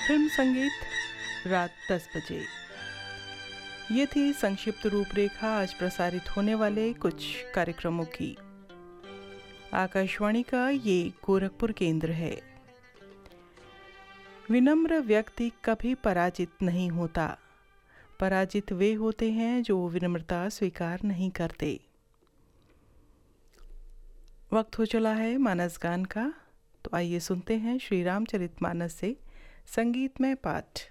Film संगीत रात 10 बजे। ये थी संक्षिप्त रूपरेखा आज प्रसारित होने वाले कुछ कार्यक्रमों की। आकाशवाणी का ये गोरखपुर केंद्र है। विनम्र व्यक्ति कभी पराजित नहीं होता। पराजित वे होते हैं जो विनम्रता स्वीकार नहीं करते। वक्त हो चला है मानस गान का, तो आइए सुनते हैं श्री रामचरितमानस से संगीतमय पाठ।